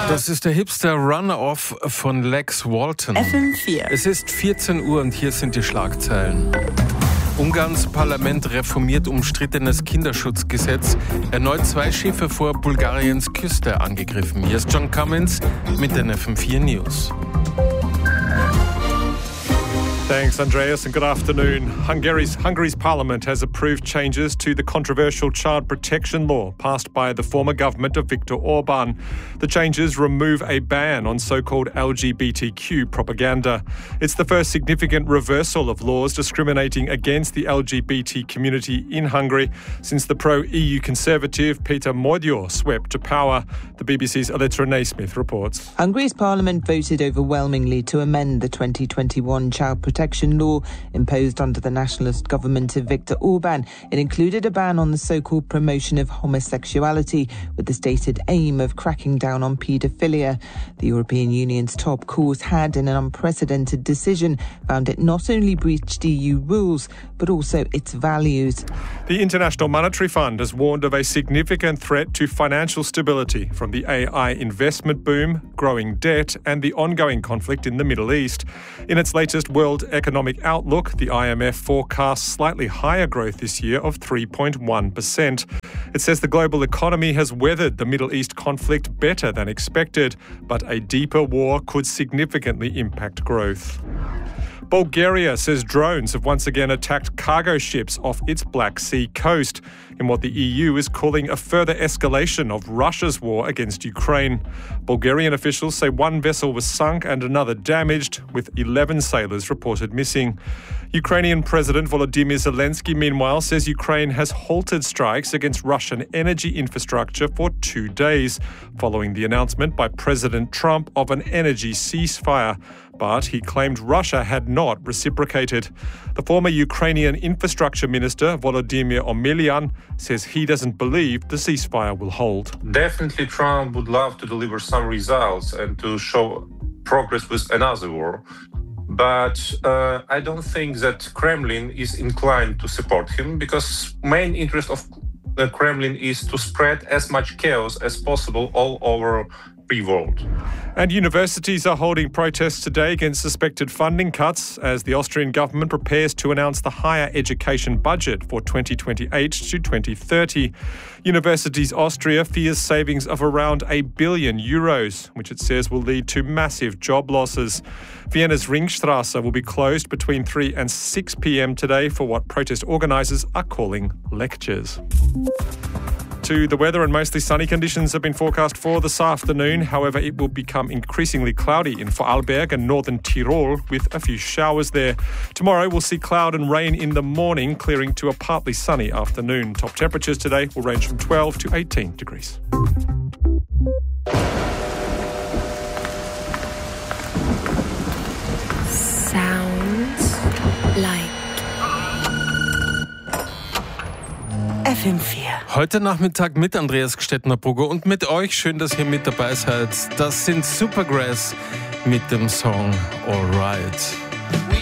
Das ist der Hipster Run-Off von Lex Walton. FM4. Es ist 14 Uhr und hier sind die Schlagzeilen. Ungarns Parlament reformiert umstrittenes Kinderschutzgesetz. Erneut 2 Schiffe vor Bulgariens Küste angegriffen. Hier ist John Cummins mit den FM4 News. Thanks, Andreas, and good afternoon. Hungary's parliament has approved changes to the controversial child protection law passed by the former government of Viktor Orban. The changes remove a ban on so-called LGBTQ propaganda. It's the first significant reversal of laws discriminating against the LGBT community in Hungary since the pro-EU conservative Peter Magyar swept to power. The BBC's Alitra Naismith reports. Hungary's parliament voted overwhelmingly to amend the 2021 child protection law imposed under the nationalist government of Viktor Orban. It included a ban on the so-called promotion of homosexuality with the stated aim of cracking down on paedophilia. The European Union's top court had, in an unprecedented decision, found it not only breached EU rules, but also its values. The International Monetary Fund has warned of a significant threat to financial stability from the AI investment boom, growing debt, and the ongoing conflict in the Middle East. In its latest World Economic Outlook, the IMF forecasts slightly higher growth this year of 3.1%. It says the global economy has weathered the Middle East conflict better than expected, but a deeper war could significantly impact growth. Bulgaria says drones have once again attacked cargo ships off its Black Sea coast in what the EU is calling a further escalation of Russia's war against Ukraine. Bulgarian officials say 1 vessel was sunk and another damaged, with 11 sailors reported missing. Ukrainian President Volodymyr Zelensky, meanwhile, says Ukraine has halted strikes against Russian energy infrastructure for 2 days, following the announcement by President Trump of an energy ceasefire. But he claimed Russia had not reciprocated. The former Ukrainian infrastructure minister, Volodymyr Omelian, says he doesn't believe the ceasefire will hold. Definitely Trump would love to deliver some results and to show progress with another war. But I don't think that Kremlin is inclined to support him, because main interest of the Kremlin is to spread as much chaos as possible all over the world. And universities are holding protests today against suspected funding cuts as the Austrian government prepares to announce the higher education budget for 2028 to 2030. Universities Austria fears savings of around €1 billion, which it says will lead to massive job losses. Vienna's Ringstrasse will be closed between 3 and 6 p.m. today for what protest organisers are calling lectures. To the weather, and mostly sunny conditions have been forecast for this afternoon. However, it will become increasingly cloudy in Vorarlberg and northern Tyrol with a few showers there. Tomorrow we'll see cloud and rain in the morning, clearing to a partly sunny afternoon. Top temperatures today will range from 12 to 18 degrees. Sounds like FM4. Heute Nachmittag mit Andreas Gstettner-Brugger und mit euch. Schön, dass ihr mit dabei seid. Das sind Supergrass mit dem Song All Right.